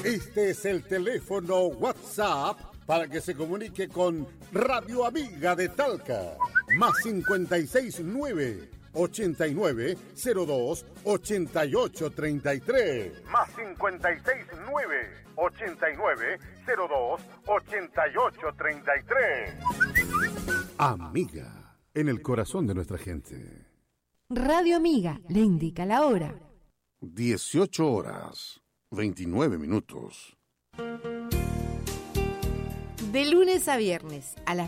Este es el teléfono WhatsApp para que se comunique con Radio Amiga de Talca. Más 569 8902 8833. Más 569 8902 8833. Amiga, en el corazón de nuestra gente. Radio Amiga le indica la hora. 18 horas, 29 minutos. De lunes a viernes a las